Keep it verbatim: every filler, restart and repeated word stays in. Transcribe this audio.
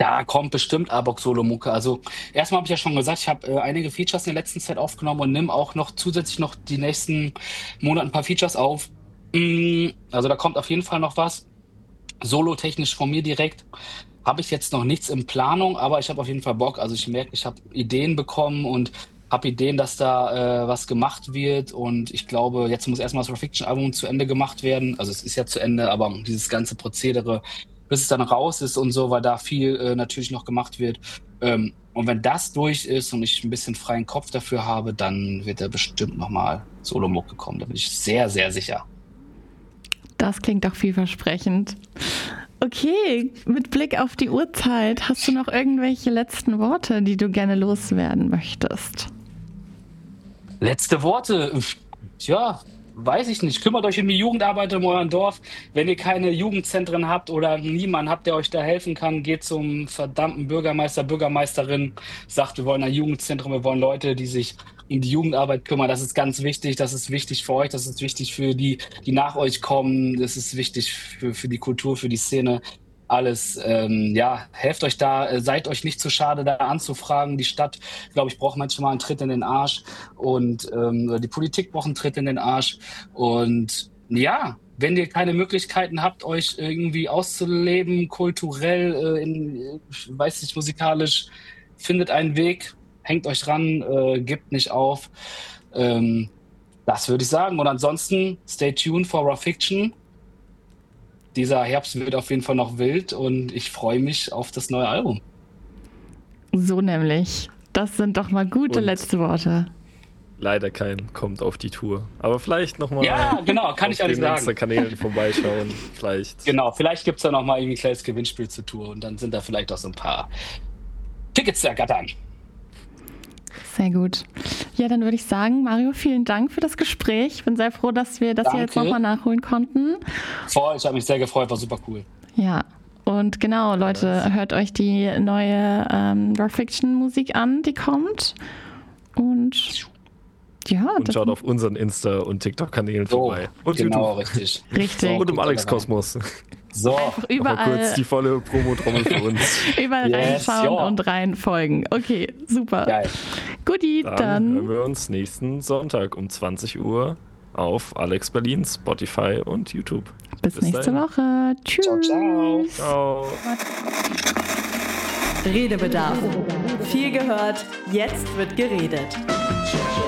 Ja, kommt bestimmt Avox-Solo-Mucke. Also, erstmal habe ich ja schon gesagt, ich habe, äh, einige Features in der letzten Zeit aufgenommen und nehme auch noch zusätzlich noch die nächsten Monate 'n paar Features auf. Hm, also, da kommt auf jeden Fall noch was. Solotechnisch von mir direkt habe ich jetzt noch nichts in Planung, aber ich habe auf jeden Fall Bock. Also, ich merke, ich habe Ideen bekommen und habe Ideen, dass da, äh, was gemacht wird. Und ich glaube, jetzt muss erst mal das Raw-Fiction-Album zu Ende gemacht werden. Also, es ist ja zu Ende, aber dieses ganze Prozedere, bis es dann raus ist und so, weil da viel, äh, natürlich noch gemacht wird. Ähm, und wenn das durch ist und ich 'n bisschen freien Kopf dafür habe, dann wird da bestimmt noch mal Solomucke kommen. Da bin ich sehr, sehr sicher. Das klingt doch vielversprechend. Okay, mit Blick auf die Uhrzeit, hast du noch irgendwelche letzten Worte, die du gerne loswerden möchtest? Letzte Worte? Tja, weiß ich nicht. Kümmert euch um die Jugendarbeit in eurem Dorf. Wenn ihr keine Jugendzentren habt oder niemanden habt, der euch da helfen kann, geht zum verdammten Bürgermeister, Bürgermeisterin, sagt: „Wir wollen ein Jugendzentrum, wir wollen Leute, die sich um die Jugendarbeit kümmern." Das ist ganz wichtig. Das ist wichtig für euch, das ist wichtig für die, die nach euch kommen. Das ist wichtig für für die Kultur, für die Szene. Alles, ähm, ja, helft euch da, äh, seid euch nicht zu schade, da anzufragen. Die Stadt, glaube ich, braucht manchmal einen Tritt in den Arsch und, ähm, die Politik braucht einen Tritt in den Arsch. Und ja, wenn ihr keine Möglichkeiten habt, euch irgendwie auszuleben, kulturell, äh, in weiß nicht, musikalisch, findet einen Weg, hängt euch ran, äh, gebt nicht auf. Ähm, das würde ich sagen. Und ansonsten stay tuned for Raw-Fiction. Dieser Herbst wird auf jeden Fall noch wild und ich freue mich auf das neue Album. So nämlich. Das sind doch mal gute Und letzte Worte. Leider kein kommt auf die Tour. Aber vielleicht noch mal Ja, genau, kann ich auf alles den sagen. Insta-Kanälen vorbeischauen. Vielleicht. Genau, vielleicht gibt's da noch mal irgendwie 'n kleines Gewinnspiel zur Tour und dann sind da vielleicht auch so 'n paar Tickets zu ergattern. Sehr gut. Ja, dann würde ich sagen, Mario, vielen Dank für das Gespräch. Ich bin sehr froh, dass wir das hier jetzt Danke. noch mal nachholen konnten. Voll, ich habe mich sehr gefreut, war super cool. Ja, und genau, Leute, hört euch die neue ähm, Raw-Fiction-Musik an, die kommt. Und ja, Und das- schaut auf unseren Insta- und TikTok-Kanälen So, vorbei. Und genau, YouTube. richtig. Richtig. So, Und im guckt Alex-Kosmos. So, Nochmal überall, kurz die volle Promo-Trommel für uns. überall Yes, reinschauen ja. und reinfolgen. Okay, super. geil. Guti, Dann, dann. hören wir uns nächsten Sonntag um zwanzig Uhr auf Alex Berlin, Spotify und YouTube. Bis, bis nächste dahin. Woche. Tschüss. Ciao, ciao. Ciao. Redebedarf. Viel gehört, jetzt wird geredet.